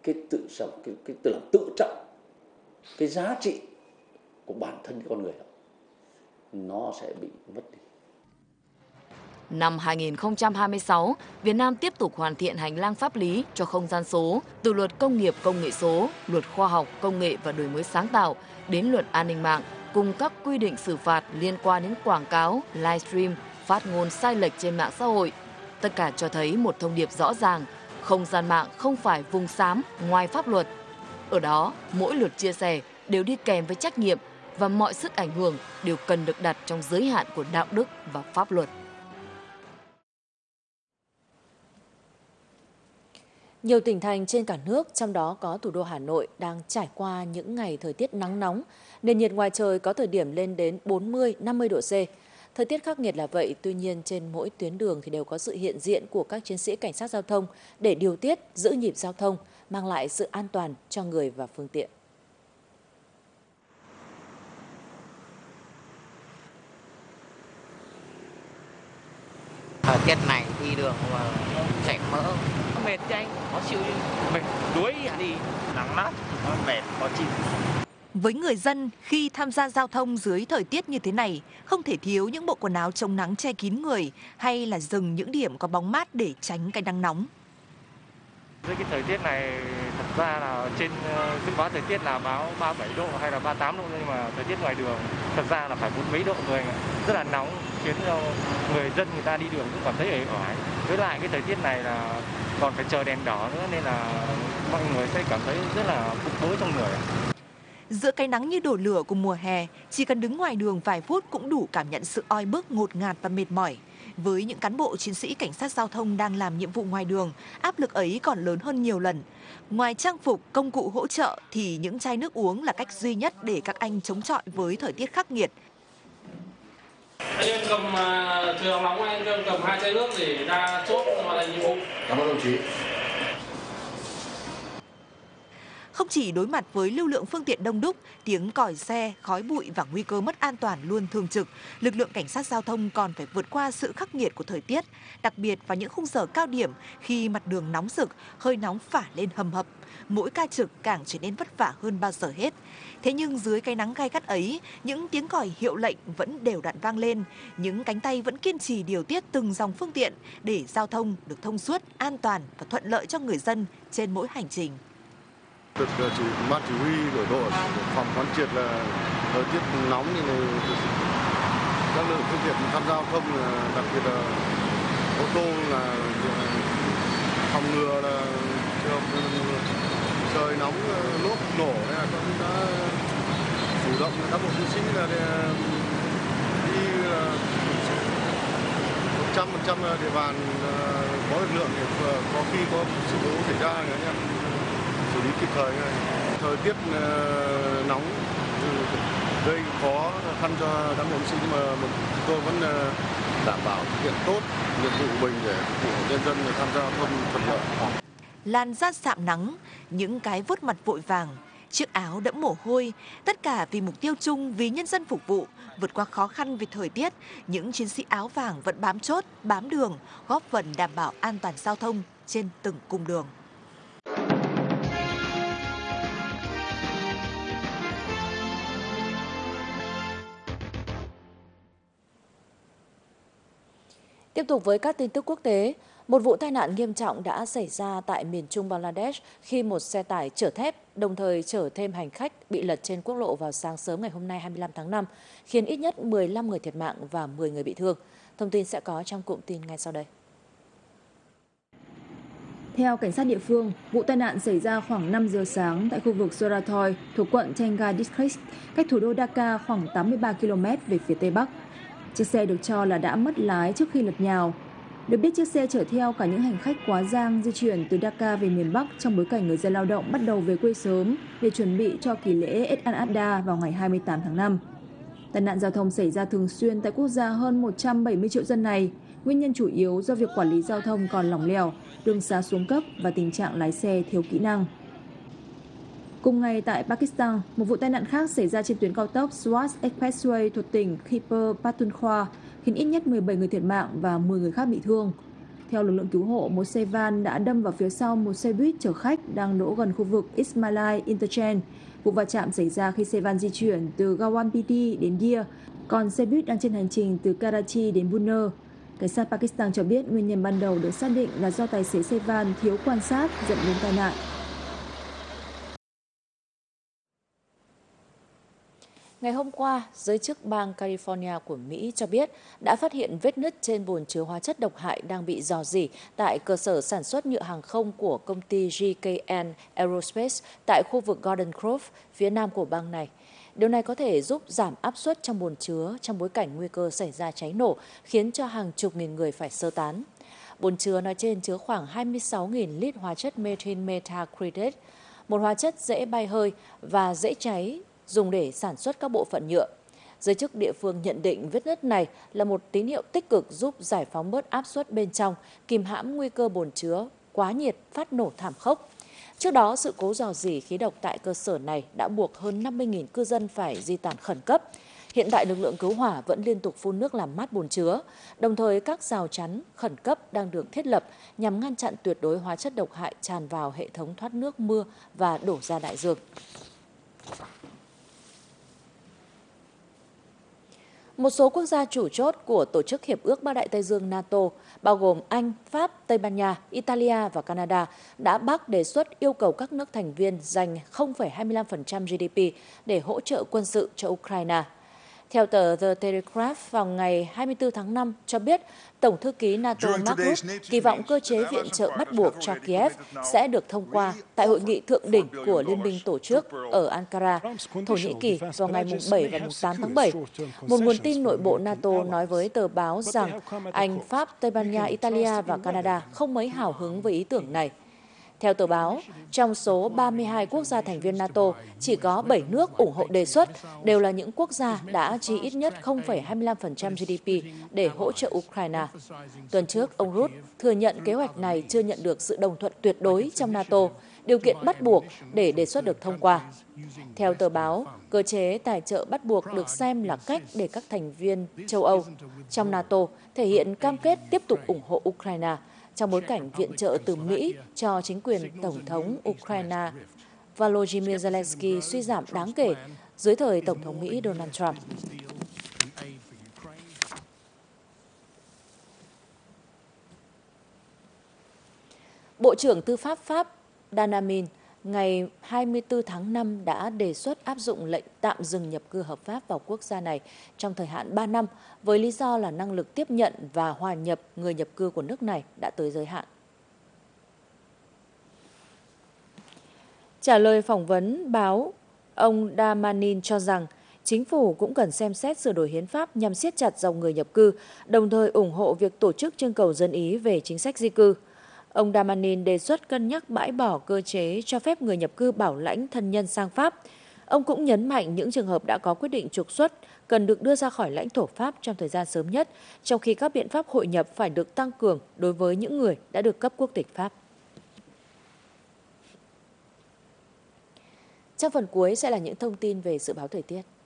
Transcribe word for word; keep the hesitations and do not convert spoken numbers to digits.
cái tự trọng, cái, cái tự lòng tự trọng, cái giá trị của bản thân con người đó, nó sẽ bị mất đi. Năm hai nghìn không trăm hai mươi sáu, Việt Nam tiếp tục hoàn thiện hành lang pháp lý cho không gian số, từ luật công nghiệp công nghệ số, luật khoa học, công nghệ và đổi mới sáng tạo, đến luật an ninh mạng, cùng các quy định xử phạt liên quan đến quảng cáo, livestream, phát ngôn sai lệch trên mạng xã hội. Tất cả cho thấy một thông điệp rõ ràng, không gian mạng không phải vùng xám ngoài pháp luật. Ở đó, mỗi lượt chia sẻ đều đi kèm với trách nhiệm và mọi sức ảnh hưởng đều cần được đặt trong giới hạn của đạo đức và pháp luật. Nhiều tỉnh thành trên cả nước, trong đó có thủ đô Hà Nội, đang trải qua những ngày thời tiết nắng nóng, nền nhiệt ngoài trời có thời điểm lên đến bốn mươi đến năm mươi độ C. Thời tiết khắc nghiệt là vậy, tuy nhiên trên mỗi tuyến đường thì đều có sự hiện diện của các chiến sĩ cảnh sát giao thông để điều tiết, giữ nhịp giao thông, mang lại sự an toàn cho người và phương tiện. Thời tiết này đi đường mà chảy mỡ, mệt chứ anh, khó chịu, mệt đuối hả đi, nắng lắm, mệt khó chịu. Với người dân, khi tham gia giao thông dưới thời tiết như thế này, không thể thiếu những bộ quần áo chống nắng che kín người hay là dừng những điểm có bóng mát để tránh cái nắng nóng. Với cái thời tiết này, thật ra là trên dự báo thời tiết là báo ba mươi bảy độ hay là ba mươi tám độ, nhưng mà thời tiết ngoài đường thật ra là phải bốn mấy độ rồi, rất là nóng, khiến cho người dân người ta đi đường cũng cảm thấy ế ỏi. Với lại cái thời tiết này là còn phải chờ đèn đỏ nữa nên là mọi người sẽ cảm thấy rất là bức bối trong người. Giữa cái nắng như đổ lửa của mùa hè, chỉ cần đứng ngoài đường vài phút cũng đủ cảm nhận sự oi bức, ngột ngạt và mệt mỏi. Với những cán bộ chiến sĩ cảnh sát giao thông đang làm nhiệm vụ ngoài đường, áp lực ấy còn lớn hơn nhiều lần. Ngoài trang phục, công cụ hỗ trợ thì những chai nước uống là cách duy nhất để các anh chống chọi với thời tiết khắc nghiệt. Anh em cầm trời nóng nóng, anh em cầm hai chai nước để ra chốt hoàn thành nhiệm vụ. Cảm ơn đồng chí. Không chỉ đối mặt với lưu lượng phương tiện đông đúc, tiếng còi xe, khói bụi và nguy cơ mất an toàn luôn thường trực, lực lượng cảnh sát giao thông còn phải vượt qua sự khắc nghiệt của thời tiết, đặc biệt vào những khung giờ cao điểm khi mặt đường nóng rực, hơi nóng phả lên hầm hập. Mỗi ca trực càng trở nên vất vả hơn bao giờ hết. Thế nhưng dưới cái nắng gay gắt ấy, những tiếng còi hiệu lệnh vẫn đều đặn vang lên, những cánh tay vẫn kiên trì điều tiết từng dòng phương tiện để giao thông được thông suốt, an toàn và thuận lợi cho người dân trên mỗi hành trình. Được chỉ ban chỉ huy đổi đội phòng quán triệt là thời tiết nóng như này, các lượng phương tiện tham gia giao thông, đặc biệt là ô tô là phòng ngừa là trời nóng lốp nổ, nên là cũng đã chủ động các bộ chiến sĩ là đi một trăm phần trăm địa bàn có lực lượng để có khi có sự cố xảy ra anh em xử lý kịp thời. Thời tiết nóng gây khó khăn cho cán bộ chiến sĩ, nhưng mà chúng tôi vẫn đảm bảo thực hiện tốt nhiệm vụ của mình để phục vụ nhân dân tham gia giao thông thuận lợi. Làn da sạm nắng, những cái vuốt mặt vội vàng, chiếc áo đẫm mồ hôi, tất cả vì mục tiêu chung, vì nhân dân phục vụ. Vượt qua khó khăn về thời tiết, những chiến sĩ áo vàng vẫn bám chốt, bám đường, góp phần đảm bảo an toàn giao thông trên từng cung đường. Tiếp tục với các tin tức quốc tế, một vụ tai nạn nghiêm trọng đã xảy ra tại miền trung Bangladesh khi một xe tải chở thép đồng thời chở thêm hành khách bị lật trên quốc lộ vào sáng sớm ngày hôm nay hai mươi lăm tháng năm, khiến ít nhất mười lăm người thiệt mạng và mười người bị thương. Thông tin sẽ có trong cụm tin ngay sau đây. Theo cảnh sát địa phương, vụ tai nạn xảy ra khoảng năm giờ sáng tại khu vực Surathoi thuộc quận Tengai District, cách thủ đô Dhaka khoảng tám mươi ba ki lô mét về phía tây bắc. Chiếc xe được cho là đã mất lái trước khi lật nhào. Được biết chiếc xe chở theo cả những hành khách quá giang di chuyển từ Dhaka về miền Bắc trong bối cảnh người dân lao động bắt đầu về quê sớm để chuẩn bị cho kỳ lễ Eid al-Adha vào ngày hai mươi tám tháng năm. Tai nạn giao thông xảy ra thường xuyên tại quốc gia hơn một trăm bảy mươi triệu dân này. Nguyên nhân chủ yếu do việc quản lý giao thông còn lỏng lẻo, đường xá xuống cấp và tình trạng lái xe thiếu kỹ năng. Cùng ngày tại Pakistan, một vụ tai nạn khác xảy ra trên tuyến cao tốc Swat Expressway thuộc tỉnh Khyber Pakhtunkhwa, khiến ít nhất mười bảy người thiệt mạng và mười người khác bị thương. Theo lực lượng cứu hộ, một xe van đã đâm vào phía sau một xe buýt chở khách đang đỗ gần khu vực Ismailai Interchange. Vụ va chạm xảy ra khi xe van di chuyển từ Rawalpindi đến Dia, còn xe buýt đang trên hành trình từ Karachi đến Buner. Cảnh sát Pakistan cho biết nguyên nhân ban đầu được xác định là do tài xế xe van thiếu quan sát dẫn đến tai nạn. Ngày hôm qua, giới chức bang California của Mỹ cho biết đã phát hiện vết nứt trên bồn chứa hóa chất độc hại đang bị rò rỉ tại cơ sở sản xuất nhựa hàng không của công ty G K N Aerospace tại khu vực Garden Grove, phía nam của bang này. Điều này có thể giúp giảm áp suất trong bồn chứa trong bối cảnh nguy cơ xảy ra cháy nổ, khiến cho hàng chục nghìn người phải sơ tán. Bồn chứa nói trên chứa khoảng hai mươi sáu nghìn lít hóa chất methyl methacrylate, một hóa chất dễ bay hơi và dễ cháy dùng để sản xuất các bộ phận nhựa. Giới chức địa phương nhận định vết nứt này là một tín hiệu tích cực giúp giải phóng bớt áp suất bên trong, kìm hãm nguy cơ bồn chứa quá nhiệt phát nổ thảm khốc. Trước đó, sự cố rò rỉ khí độc tại cơ sở này đã buộc hơn năm mươi nghìn cư dân phải di tản khẩn cấp. Hiện tại, lực lượng cứu hỏa vẫn liên tục phun nước làm mát bồn chứa, đồng thời các rào chắn khẩn cấp đang được thiết lập nhằm ngăn chặn tuyệt đối hóa chất độc hại tràn vào hệ thống thoát nước mưa và đổ ra đại dương. Một số quốc gia chủ chốt của Tổ chức Hiệp ước Bắc Đại Tây Dương NATO, bao gồm Anh, Pháp, Tây Ban Nha, Italia và Canada, đã bác đề xuất yêu cầu các nước thành viên dành không phẩy hai mươi lăm phần trăm G D P để hỗ trợ quân sự cho Ukraine. Theo tờ The Telegraph, vào ngày hai mươi tư tháng năm cho biết, Tổng thư ký NATO Mark Rutte kỳ vọng cơ chế viện trợ bắt buộc cho Kiev sẽ được thông qua tại hội nghị thượng đỉnh của Liên minh tổ chức ở Ankara, Thổ Nhĩ Kỳ vào ngày bảy và tám tháng bảy. Một nguồn tin nội bộ NATO nói với tờ báo rằng Anh, Pháp, Tây Ban Nha, Italia và Canada không mấy hào hứng với ý tưởng này. Theo tờ báo, trong số ba mươi hai quốc gia thành viên NATO, chỉ có bảy nước ủng hộ đề xuất, đều là những quốc gia đã chi ít nhất không phẩy hai mươi lăm phần trăm G D P để hỗ trợ Ukraine. Tuần trước, ông Rutte thừa nhận kế hoạch này chưa nhận được sự đồng thuận tuyệt đối trong NATO, điều kiện bắt buộc để đề xuất được thông qua. Theo tờ báo, cơ chế tài trợ bắt buộc được xem là cách để các thành viên châu Âu trong NATO thể hiện cam kết tiếp tục ủng hộ Ukraine, trong bối cảnh viện trợ từ Mỹ cho chính quyền Tổng thống Ukraine Volodymyr Zelensky suy giảm đáng kể dưới thời Tổng thống Mỹ Donald Trump. Bộ trưởng Tư pháp Pháp Danamin ngày hai mươi tư tháng năm đã đề xuất áp dụng lệnh tạm dừng nhập cư hợp pháp vào quốc gia này trong thời hạn ba năm với lý do là năng lực tiếp nhận và hòa nhập người nhập cư của nước này đã tới giới hạn. Trả lời phỏng vấn báo, ông Damanin cho rằng chính phủ cũng cần xem xét sửa đổi hiến pháp nhằm siết chặt dòng người nhập cư, đồng thời ủng hộ việc tổ chức trưng cầu dân ý về chính sách di cư. Ông Damanin đề xuất cân nhắc bãi bỏ cơ chế cho phép người nhập cư bảo lãnh thân nhân sang Pháp. Ông cũng nhấn mạnh những trường hợp đã có quyết định trục xuất cần được đưa ra khỏi lãnh thổ Pháp trong thời gian sớm nhất, trong khi các biện pháp hội nhập phải được tăng cường đối với những người đã được cấp quốc tịch Pháp. Trong phần cuối sẽ là những thông tin về dự báo thời tiết.